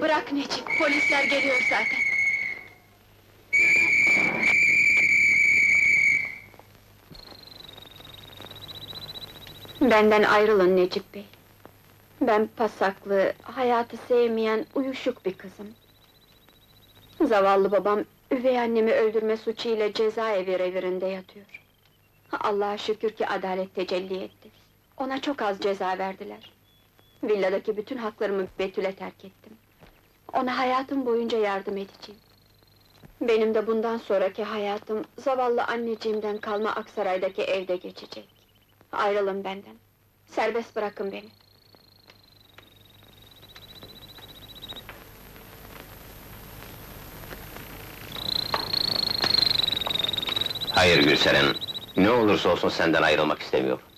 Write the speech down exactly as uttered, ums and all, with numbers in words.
Bırak Necip, polisler geliyor zaten. Benden ayrılın Necip Bey. Ben pasaklı, hayatı sevmeyen, uyuşuk bir kızım. Zavallı babam, üvey annemi öldürme suçu ile cezaevi revirinde yatıyor. Allah'a şükür ki adalet tecelli etti. Ona çok az ceza verdiler. Villadaki bütün haklarımı Betül'e terk ettim. Ona hayatım boyunca yardım edeceğim. Benim de bundan sonraki hayatım, zavallı anneciğimden kalma Aksaray'daki evde geçecek. Ayrılın benden. Serbest bırakın beni. Hayır Gülseren, ne olursa olsun senden ayrılmak istemiyorum.